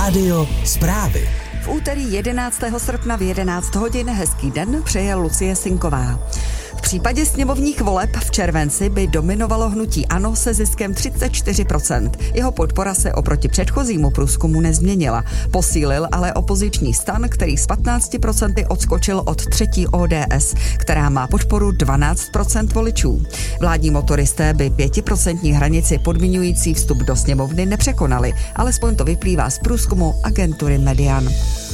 Rádio zprávy. V úterý 11. srpna v 11 hodin hezký den přeje Lucie Sinková. V případě sněmovních voleb v červenci by dominovalo hnutí ANO se ziskem 34%. Jeho podpora se oproti předchozímu průzkumu nezměnila. Posílil ale opoziční STAN, který z 15% odskočil od třetí ODS, která má podporu 12% voličů. Vládní motoristé by 5% hranici podmiňující vstup do sněmovny nepřekonali, alespoň to vyplývá z průzkumu agentury Median.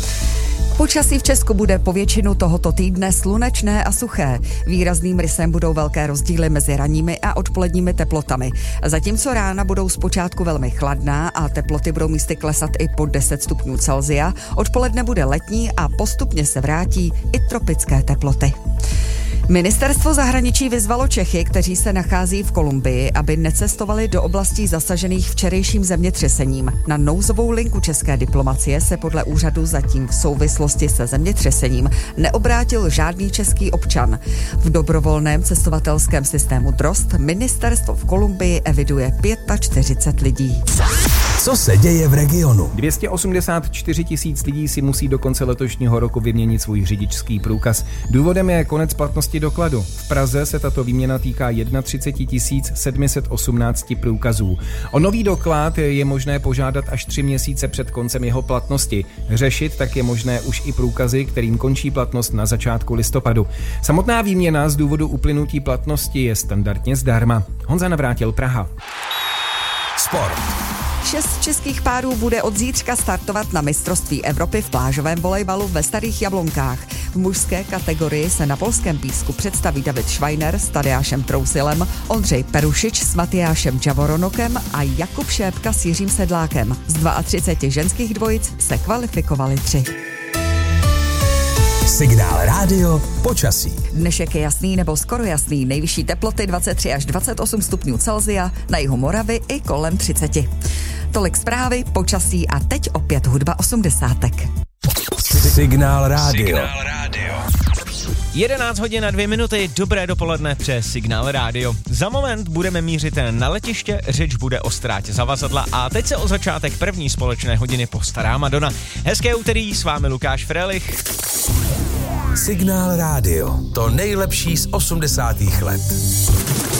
Počasí v Česku bude po většinu tohoto týdne slunečné a suché. Výrazným rysem budou velké rozdíly mezi ranními a odpoledními teplotami. Zatímco rána budou zpočátku velmi chladná a teploty budou místy klesat i pod 10 stupňů Celsia, odpoledne bude letní a postupně se vrátí i tropické teploty. Ministerstvo zahraničí vyzvalo Čechy, kteří se nachází v Kolumbii, aby necestovali do oblastí zasažených včerejším zemětřesením. Na nouzovou linku české diplomacie se podle úřadu zatím v souvislosti se zemětřesením neobrátil žádný český občan. V dobrovolném cestovatelském systému DROST ministerstvo v Kolumbii eviduje 45 lidí. Co se děje v regionu? 284 000 lidí si musí do konce letošního roku vyměnit svůj řidičský průkaz. Důvodem je konec platnosti dokladu. V Praze se tato výměna týká 31 718 průkazů. O nový doklad je možné požádat až 3 měsíce před koncem jeho platnosti. Řešit tak je možné už i průkazy, kterým končí platnost na začátku listopadu. Samotná výměna z důvodu uplynutí platnosti je standardně zdarma. Honza Navrátil, Praha. Sport. 6 českých párů bude od zítřka startovat na mistrovství Evropy v plážovém volejbalu ve Starých Jablonkách. V mužské kategorii se na polském písku představí David Schweiner s Tadeášem Trousilem, Ondřej Perušič s Matyášem Javoronokem a Jakub Šépka s Jiřím Sedlákem. Z 32 ženských dvojic se kvalifikovali 3. Signál rádio počasí. Dnešek je jasný nebo skoro jasný, nejvyšší teploty 23 až 28 stupňů Celsia, na jihu Moravy i kolem 30. Tolik zprávy, počasí a teď opět hudba 80. Signál rádio. 11 hodin a 2 minuty, dobré dopoledne přes Signál rádio. Za moment budeme mířit na letiště, řeč bude o ztrátě zavazadla a teď se o začátek první společné hodiny postará Madonna. Hezké úterý, s vámi Lukáš Frelich. Signál rádio, to nejlepší z 80. let.